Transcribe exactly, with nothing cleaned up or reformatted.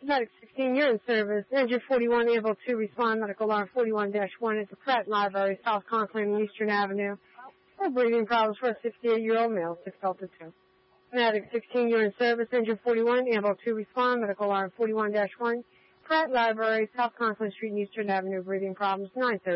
Medic sixteen, you're in service. Engine forty-one able to respond. Medical alarm forty-one dash one into Pratt Library, South Conklin, Eastern Avenue. For breathing problems for a sixty-eight-year-old male, six Delta two. Medic sixteen, you're in service. Engine forty-one able to respond. Medical alarm forty-one dash one. Pratt Library, South Conklin Street, Eastern Avenue. Breathing problems, nine thirty.